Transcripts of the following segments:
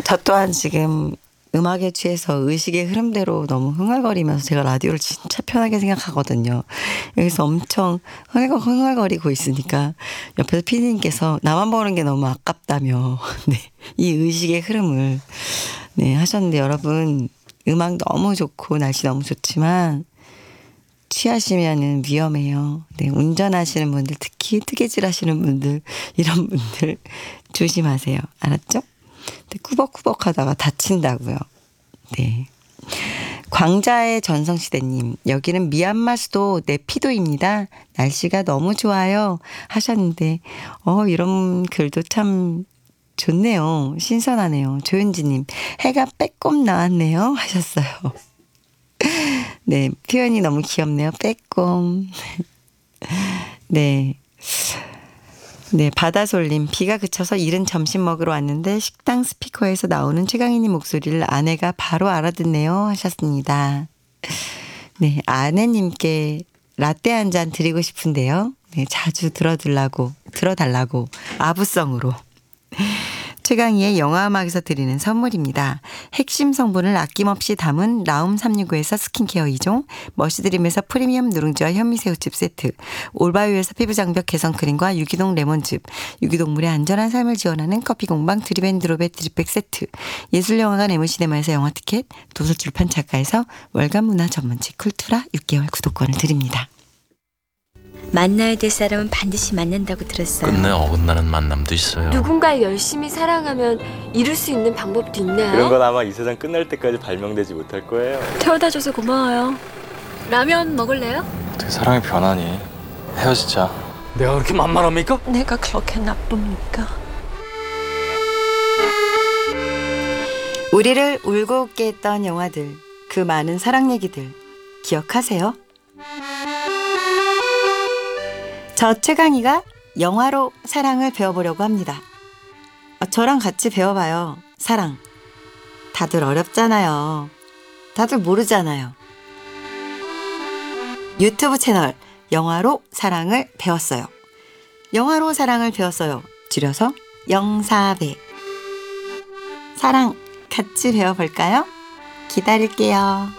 저 또한 지금 음악에 취해서 의식의 흐름대로 너무 흥얼거리면서 제가 라디오를 진짜 편하게 생각하거든요. 여기서 엄청 흥얼거리고 있으니까 옆에서 피디님께서 나만 보는 게 너무 아깝다며 네, 이 의식의 흐름을 네, 하셨는데 여러분 음악 너무 좋고 날씨 너무 좋지만 취하시면은 위험해요. 네, 운전하시는 분들 특히 뜨개질 하시는 분들 이런 분들 조심하세요. 알았죠? 꾸벅꾸벅 하다가 다친다고요. 네. 광자의 전성시대님, 여기는 미얀마 수도 네피도입니다. 날씨가 너무 좋아요. 하셨는데, 이런 글도 참 좋네요. 신선하네요. 조윤지님, 해가 빼꼼 나왔네요. 하셨어요. 네, 표현이 너무 귀엽네요. 빼꼼. 네. 네, 바다솔님, 비가 그쳐서 이른 점심 먹으러 왔는데 식당 스피커에서 나오는 최강희님 목소리를 아내가 바로 알아듣네요 하셨습니다. 네, 아내님께 라떼 한 잔 드리고 싶은데요. 네, 자주 들어달라고 아부성으로. 최강희의 영화음악에서 드리는 선물입니다. 핵심 성분을 아낌없이 담은 라움 365에서 스킨케어 2종, 머시드림에서 프리미엄 누룽지와 현미새우즙 세트, 올바이오에서 피부장벽 개선크림과 유기농 레몬즙, 유기동물의 안전한 삶을 지원하는 커피공방 드립앤드롭의 드립백 세트, 예술영화관 에무시네마에서 영화티켓, 도서출판 작가에서 월간 문화 전문지 쿨투라 6개월 구독권을 드립니다. 만나야 될 사람은 반드시 만난다고 들었어요. 끝내 어긋나는 만남도 있어요. 누군가를 열심히 사랑하면 이룰 수 있는 방법도 있나요? 그런 건 아마 이 세상 끝날 때까지 발명되지 못할 거예요. 태워다줘서 고마워요. 라면 먹을래요? 어떻게 사랑이 변하니? 헤어지자. 내가 그렇게 만만합니까? 내가 그렇게 나쁩니까? 우리를 울고 웃게 했던 영화들, 그 많은 사랑 얘기들 기억하세요? 저 최강희가 영화로 사랑을 배워보려고 합니다. 저랑 같이 배워봐요. 사랑. 다들 어렵잖아요. 다들 모르잖아요. 유튜브 채널 영화로 사랑을 배웠어요. 영화로 사랑을 배웠어요. 줄여서 영사배. 사랑 같이 배워볼까요? 기다릴게요.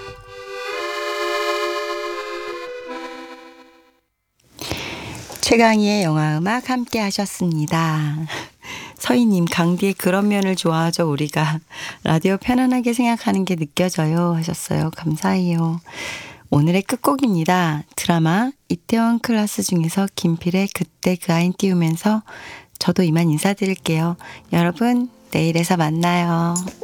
최강희의 영화음악 함께 하셨습니다. 서희님, 강디의 그런 면을 좋아하죠. 우리가 라디오 편안하게 생각하는 게 느껴져요 하셨어요. 감사해요. 오늘의 끝곡입니다. 드라마 이태원 클라스 중에서 김필의 그때 그 아인 띄우면서 저도 이만 인사드릴게요. 여러분 내일에서 만나요.